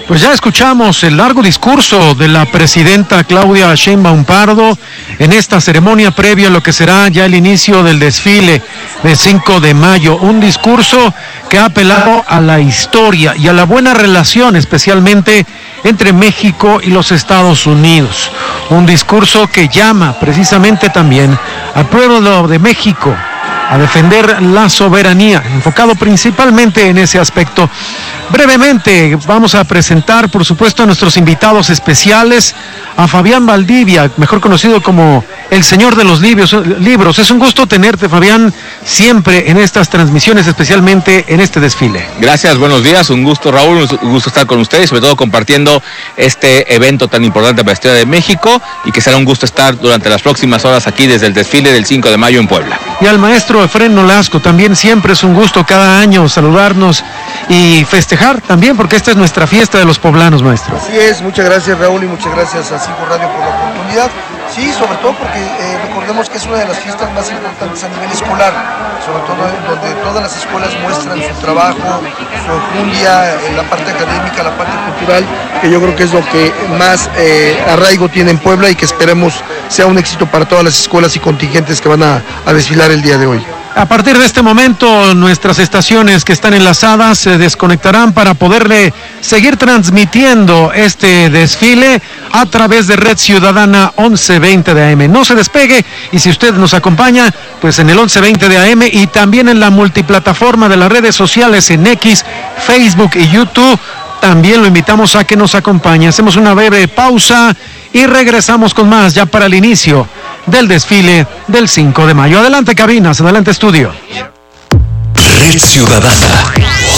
Pues ya escuchamos el largo discurso de la presidenta Claudia Sheinbaum Pardo en esta ceremonia previa a lo que será ya el inicio del desfile de 5 de mayo. Un discurso que ha apelado a la historia y a la buena relación, especialmente entre México y los Estados Unidos. Un discurso que llama precisamente también al pueblo de México a defender la soberanía, enfocado principalmente en ese aspecto. Brevemente vamos a presentar, por supuesto, a nuestros invitados especiales, a Fabián Valdivia, mejor conocido como el señor de los libros. Es un gusto tenerte, Fabián, siempre en estas transmisiones, especialmente en este desfile. Gracias, buenos días, un gusto, Raúl, un gusto estar con ustedes, sobre todo compartiendo este evento tan importante para la historia de México, y que será un gusto estar durante las próximas horas aquí desde el desfile del 5 de mayo en Puebla. Y al maestro Efrén Nolasco, también siempre es un gusto cada año saludarnos y festejar también, porque esta es nuestra fiesta de los poblanos, maestro. Así es, muchas gracias, Raúl, y muchas gracias a Cinco Radio por la oportunidad. Sí, sobre todo porque recordemos que es una de las fiestas más importantes a nivel escolar, sobre todo donde todas las escuelas muestran su trabajo, su enjundia, la parte académica, la parte cultural, que yo creo que es lo que más arraigo tiene en Puebla y que esperemos sea un éxito para todas las escuelas y contingentes que van a desfilar el día de hoy. A partir de este momento, nuestras estaciones que están enlazadas se desconectarán para poderle seguir transmitiendo este desfile a través de Red Ciudadana 1120 de AM. No se despegue, y si usted nos acompaña, pues en el 1120 de AM y también en la multiplataforma de las redes sociales en X, Facebook y YouTube, también lo invitamos a que nos acompañe. Hacemos una breve pausa y regresamos con más ya para el inicio del desfile del 5 de mayo. Adelante cabinas, adelante estudio. Red Ciudadana.